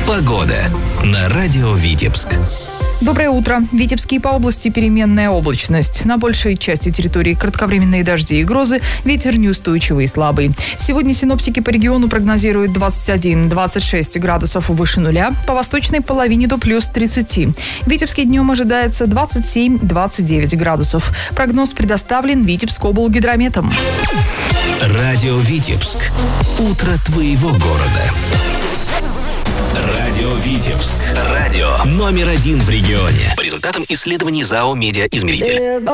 Погода на радио Витебск. Доброе утро. В Витебске и по области переменная облачность. На большей части территории кратковременные дожди и грозы, ветер неустойчивый и слабый. Сегодня синоптики по региону прогнозируют 21-26 градусов выше нуля, по восточной половине до плюс 30. В Витебске днем ожидается 27-29 градусов. Прогноз предоставлен Витебскоблгидрометом. Радио Витебск. Утро твоего города. Радио Витебск. Радио номер 1 в регионе. По результатам исследований ЗАО «Медиаизмеритель».